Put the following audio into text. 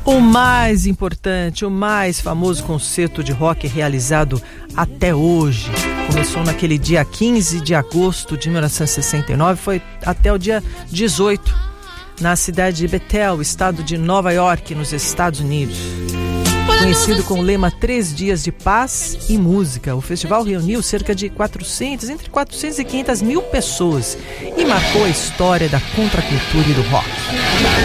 O mais importante, o mais famoso concerto de rock realizado até hoje. Começou naquele dia 15 de agosto de 1969, foi até o dia 18, na cidade de Bethel, estado de Nova York, nos Estados Unidos. Conhecido com o lema 3 dias de paz e música, o festival reuniu cerca de entre 400 e 500 mil pessoas e marcou a história da contracultura e do rock.